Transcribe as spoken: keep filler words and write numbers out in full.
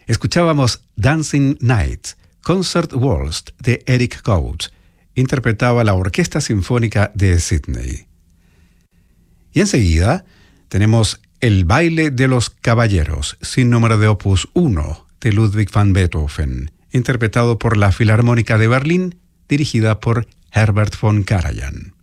Escuchábamos Dancing Nights, Concert Waltz de Eric Coates. Interpretaba la Orquesta Sinfónica de Sydney. Y enseguida tenemos El baile de los caballeros, sin número de opus uno, de Ludwig van Beethoven, interpretado por la Filarmónica de Berlín, dirigida por Herbert von Karajan.